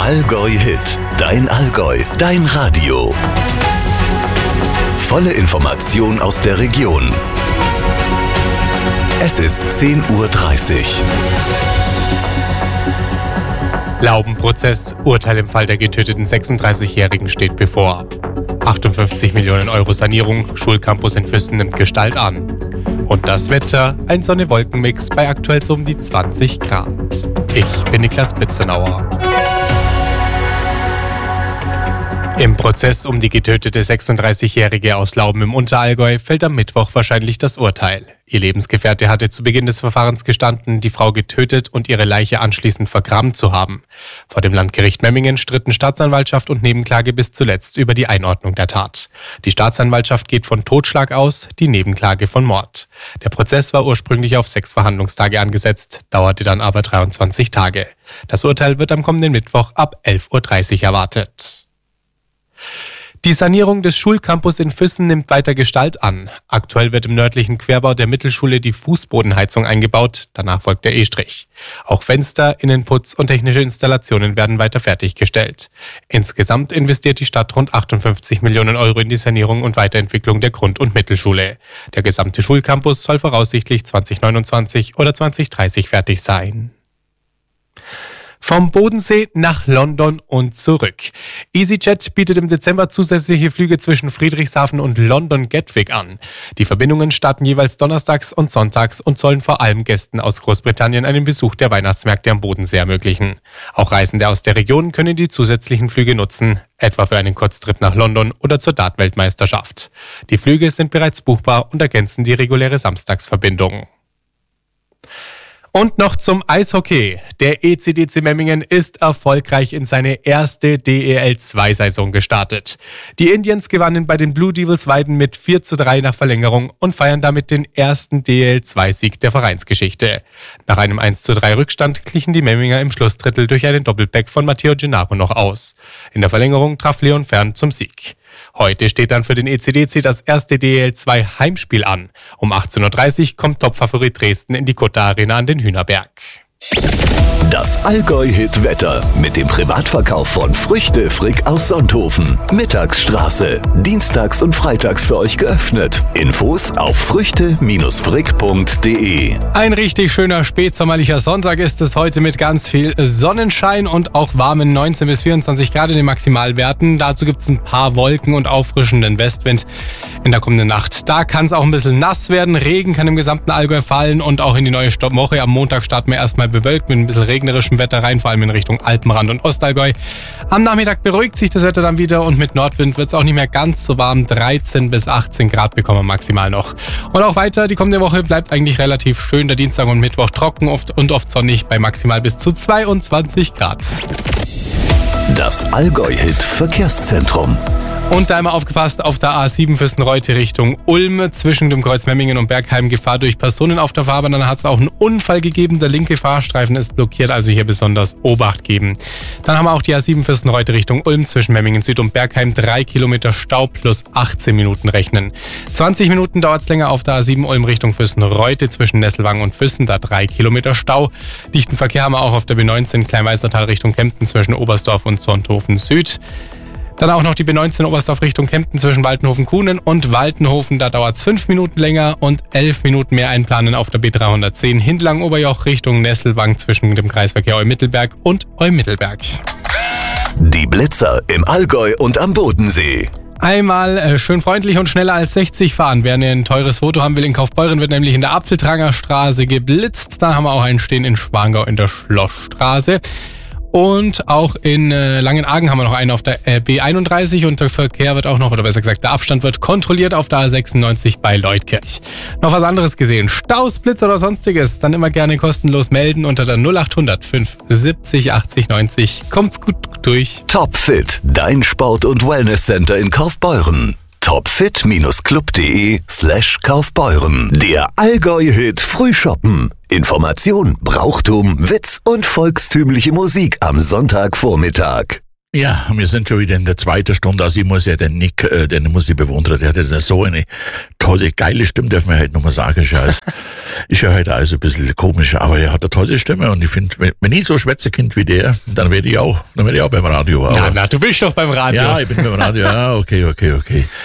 Allgäu-Hit, dein Allgäu, dein Radio. Volle Information aus der Region. Es ist 10:30 Uhr. Laubenprozess. Urteil im Fall der getöteten 36-Jährigen steht bevor. 58 Millionen Euro Sanierung. Schulcampus in Füssen nimmt Gestalt an. Und das Wetter. Ein Sonne-Wolken-Mix bei aktuell so um die 20 Grad. Ich bin Niklas Bitzenauer. Im Prozess um die getötete 36-Jährige aus Lauben im Unterallgäu fällt am Mittwoch wahrscheinlich das Urteil. Ihr Lebensgefährte hatte zu Beginn des Verfahrens gestanden, die Frau getötet und ihre Leiche anschließend vergraben zu haben. Vor dem Landgericht Memmingen stritten Staatsanwaltschaft und Nebenklage bis zuletzt über die Einordnung der Tat. Die Staatsanwaltschaft geht von Totschlag aus, die Nebenklage von Mord. Der Prozess war ursprünglich auf 6 Verhandlungstage angesetzt, dauerte dann aber 23 Tage. Das Urteil wird am kommenden Mittwoch ab 11:30 Uhr erwartet. Die Sanierung des Schulcampus in Füssen nimmt weiter Gestalt an. Aktuell wird im nördlichen Querbau der Mittelschule die Fußbodenheizung eingebaut, danach folgt der E-Strich. Auch Fenster, Innenputz und technische Installationen werden weiter fertiggestellt. Insgesamt investiert die Stadt rund 58 Millionen Euro in die Sanierung und Weiterentwicklung der Grund- und Mittelschule. Der gesamte Schulcampus soll voraussichtlich 2029 oder 2030 fertig sein. Vom Bodensee nach London und zurück. EasyJet bietet im Dezember zusätzliche Flüge zwischen Friedrichshafen und London Gatwick an. Die Verbindungen starten jeweils donnerstags und sonntags und sollen vor allem Gästen aus Großbritannien einen Besuch der Weihnachtsmärkte am Bodensee ermöglichen. Auch Reisende aus der Region können die zusätzlichen Flüge nutzen, etwa für einen Kurztrip nach London oder zur Dart-Weltmeisterschaft. Die Flüge sind bereits buchbar und ergänzen die reguläre Samstagsverbindung. Und noch zum Eishockey. Der ECDC Memmingen ist erfolgreich in seine erste DEL2-Saison gestartet. Die Indians gewannen bei den Blue Devils Weiden mit 4:3 nach Verlängerung und feiern damit den ersten DEL2-Sieg der Vereinsgeschichte. Nach einem 1:3 Rückstand glichen die Memminger im Schlussdrittel durch einen Doppelpack von Matteo Gennaro noch aus. In der Verlängerung traf Leon Fern zum Sieg. Heute steht dann für den ECDC das erste DEL2 Heimspiel an. Um 18:30 Uhr kommt Topfavorit Dresden in die Kutter Arena an den Hühnerberg. Das Allgäu-Hit-Wetter mit dem Privatverkauf von Früchte Frick aus Sonthofen. Mittagsstraße. Dienstags und freitags für euch geöffnet. Infos auf früchte-frick.de. Ein richtig schöner spätsommerlicher Sonntag ist es heute mit ganz viel Sonnenschein und auch warmen 19 bis 24 Grad in den Maximalwerten. Dazu gibt es ein paar Wolken und auffrischenden Westwind in der kommenden Nacht. Da kann es auch ein bisschen nass werden. Regen kann im gesamten Allgäu fallen und auch in die neue Woche. Am Montag starten wir erstmal bewölkt mit ein bisschen regnerischem Wetter rein, vor allem in Richtung Alpenrand und Ostallgäu. Am Nachmittag beruhigt sich das Wetter dann wieder und mit Nordwind wird es auch nicht mehr ganz so warm. 13 bis 18 Grad bekommen wir maximal noch. Und auch weiter, die kommende Woche bleibt eigentlich relativ schön. Der Dienstag und Mittwoch trocken oft sonnig bei maximal bis zu 22 Grad. Das Allgäu-Hit Verkehrszentrum. Und da einmal aufgepasst auf der A7 Fürstenreute Richtung Ulm. Zwischen dem Kreuz Memmingen und Bergheim Gefahr durch Personen auf der Fahrbahn. Dann hat es auch einen Unfall gegeben. Der linke Fahrstreifen ist blockiert, also hier besonders Obacht geben. Dann haben wir auch die A7 Fürstenreute Richtung Ulm. Zwischen Memmingen Süd und Bergheim 3 Kilometer Stau plus 18 Minuten rechnen. 20 Minuten dauert es länger auf der A7 Ulm Richtung Fürstenreute zwischen Nesselwang und Füssen. Da 3 Kilometer Stau. Dichten Verkehr haben wir auch auf der B19 Kleinweißertal Richtung Kempten zwischen Oberstdorf und Sonthofen Süd. Dann auch noch die B19 Oberstdorf Richtung Kempten zwischen Waltenhofen-Kuhnen und Waltenhofen. Da dauert es 5 Minuten länger und 11 Minuten mehr einplanen auf der B310 Hindelang-Oberjoch Richtung Nesselwang zwischen dem Kreisverkehr Eumittelberg und Eumittelberg. Die Blitzer im Allgäu und am Bodensee. Einmal schön freundlich und schneller als 60 fahren. Wer ein teures Foto haben will in Kaufbeuren, wird nämlich in der Apfeltranger Straße geblitzt. Da haben wir auch einen stehen in Schwangau in der Schlossstraße. Und auch in Langenargen haben wir noch einen auf der B31 und der Verkehr wird auch noch, oder besser gesagt, der Abstand wird kontrolliert auf der A96 bei Leutkirch. Noch was anderes gesehen, Staus, Blitz oder sonstiges, dann immer gerne kostenlos melden unter der 0800 570 80 90. Kommt's gut durch. Topfit, dein Sport- und Wellnesscenter in Kaufbeuren. topfit-club.de/Kaufbeuren. Der Allgäu-Hit Frühshoppen. Information, Brauchtum, Witz und volkstümliche Musik am Sonntagvormittag. Ja, wir sind schon wieder in der zweiten Stunde. Also ich muss ja den Nick, den muss ich bewundern. Der hat ja so eine tolle, geile Stimme, darf man halt nochmal sagen. Ist ja halt also ein bisschen komisch, aber er hat eine tolle Stimme. Und ich finde, wenn ich so schwätze Kind wie der, dann werde ich auch beim Radio. Na, du bist doch beim Radio. Ja, ich bin beim Radio. Ja, okay.